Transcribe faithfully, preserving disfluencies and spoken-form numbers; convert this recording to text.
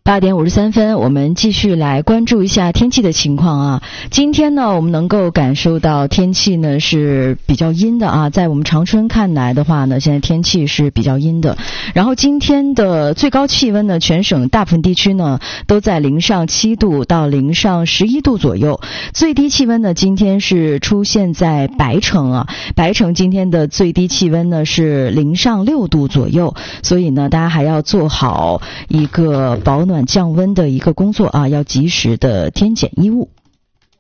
八点五十三分，我们继续来关注一下天气的情况啊。今天呢，我们能够感受到天气呢是比较阴的啊。在我们长春看来的话呢，现在天气是比较阴的。然后今天的最高气温呢，全省大部分地区呢都在零上七度到零上十一度左右。最低气温呢，今天是出现在白城啊。白城今天的最低气温呢是零上六度左右，所以呢，大家还要做好一个保暖降温的一个工作啊，要及时的添减衣物。